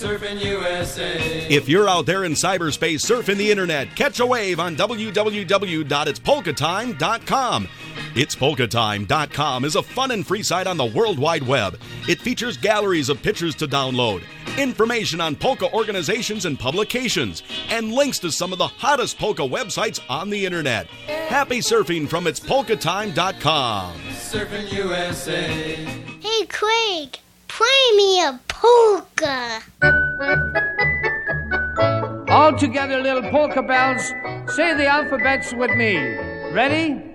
Surfing USA. If you're out there in cyberspace surfing the internet, catch a wave on www.itspolkatime.com. Itspolkatime.com is a fun and free site on the World Wide Web. It features galleries of pictures to download, information on polka organizations and publications, and links to some of the hottest polka websites on the internet. Happy surfing from itspolkatime.com. Surfing USA. Hey, Craig, play me a polka. All together, little polka bells, say the alphabets with me. Ready?